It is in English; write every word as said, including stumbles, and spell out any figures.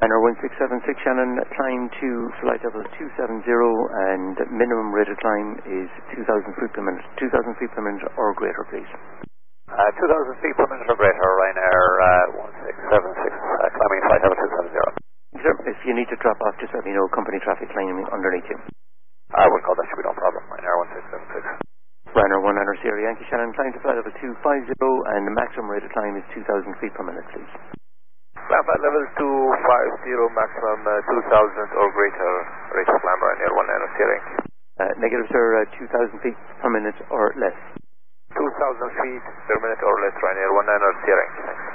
Ryanair one six seven six Shannon, climb to flight level two seven zero and minimum rate of climb is two thousand feet per minute. two thousand feet per minute or greater, please. Uh, two thousand feet per minute or greater, Ryanair uh, one six seven six, uh, climbing flight level two seven zero. Sir, if you need to drop off, just let me know. Company traffic climbing underneath you. I would call that should be no problem. Ryanair one six seven six. Ryanair one niner Sierra Yankee Shannon, climb to flight level two five zero and the maximum rate of climb is two thousand feet per minute, please. Climb flight level two five zero, maximum uh, two thousand or greater rate of climb, Ryanair one niner Sierra Yankee. Uh, negative, sir, uh, two thousand feet per minute or less. two thousand feet per minute or less, Ryanair one niner Sierra Yankee. Thanks.